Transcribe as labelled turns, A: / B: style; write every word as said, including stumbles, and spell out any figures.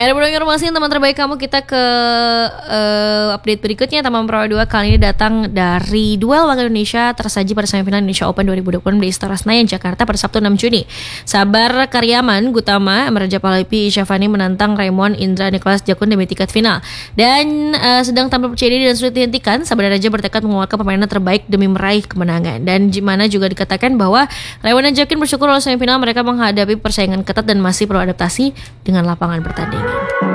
A: Ada beberapa informasi teman terbaik kamu, kita ke uh, update berikutnya. Taman Pro dua kali ini datang dari duel wakil Indonesia tersaji pada semifinal Indonesia Open dua ribu dua puluh di Istora Senayan, Jakarta pada Sabtu enam Juni. Sabar Karyaman Gutama, Raja Palapi Syafani menantang Raymond Indra Nicholas Jakun demi tiket final. Dan uh, sedang tampil percaya diri dan sulit dihentikan, Sabar Raja bertekad mengeluarkan pemainnya terbaik demi meraih kemenangan. Dan di mana juga dikatakan bahwa Raymond dan Jakun bersyukur lolos semifinal, mereka menghadapi persaingan ketat dan masih perlu adaptasi dengan lapangan pertandingan.